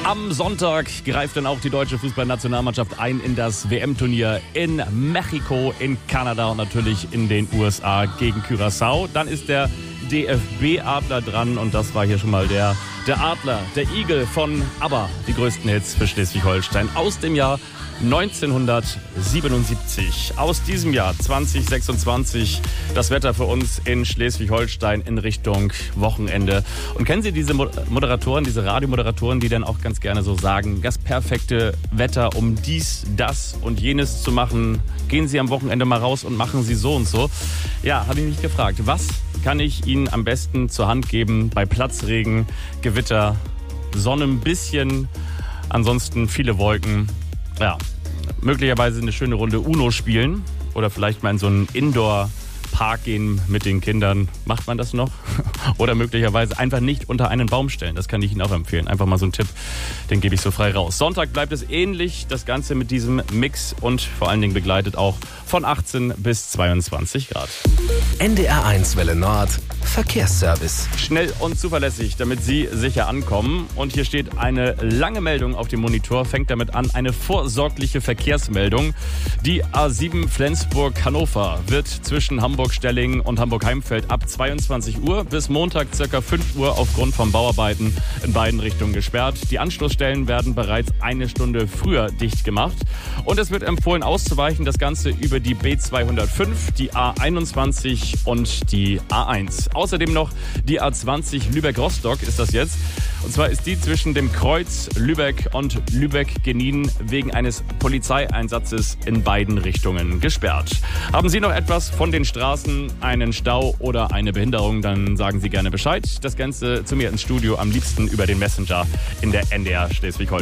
Am Sonntag greift dann auch die deutsche Fußballnationalmannschaft ein in das WM-Turnier in Mexiko, in Kanada und natürlich in den USA gegen Curaçao. Dann ist der DFB-Adler dran und das war hier schon mal der Adler, der Igel von ABBA, die größten Hits für Schleswig-Holstein aus dem Jahr 1977. Aus diesem Jahr 2026 das Wetter für uns in Schleswig-Holstein in Richtung Wochenende. Und kennen Sie diese Moderatoren, diese Radiomoderatoren, die dann auch ganz gerne so sagen, das perfekte Wetter, um dies, das und jenes zu machen. Gehen Sie am Wochenende mal raus und machen Sie so und so. Ja, habe ich mich gefragt, was kann ich Ihnen am besten zur Hand geben bei Platzregen, Gewitter, Sonne ein bisschen, ansonsten viele Wolken. Ja, möglicherweise eine schöne Runde Uno spielen oder vielleicht mal in so einen Indoor-Park gehen mit den Kindern. Macht man das noch? Oder möglicherweise einfach nicht unter einen Baum stellen. Das kann ich Ihnen auch empfehlen. Einfach mal so einen Tipp, den gebe ich so frei raus. Sonntag bleibt es ähnlich, das Ganze mit diesem Mix und vor allen Dingen begleitet auch von 18 bis 22 Grad. NDR1 Welle Nord, Verkehrsservice. Schnell und zuverlässig, damit Sie sicher ankommen. Und hier steht eine lange Meldung auf dem Monitor, fängt damit an, eine vorsorgliche Verkehrsmeldung. Die A7 Flensburg-Hannover wird zwischen Hamburg-Stellingen und Hamburg-Heimfeld ab 22 Uhr bis Montag ca. 5 Uhr aufgrund von Bauarbeiten in beiden Richtungen gesperrt. Die Anschlussstellen werden bereits eine Stunde früher dicht gemacht. Und es wird empfohlen auszuweichen, das Ganze über die B205, die A21 und die A1. Außerdem noch die A20 Lübeck-Rostock ist das jetzt. Und zwar ist die zwischen dem Kreuz Lübeck und Lübeck-Genin wegen eines Polizeieinsatzes in beiden Richtungen gesperrt. Haben Sie noch etwas von den Straßen, einen Stau oder eine Behinderung, dann sagen Sie gerne Bescheid. Das Ganze zu mir ins Studio, am liebsten über den Messenger in der NDR Schleswig-Holstein.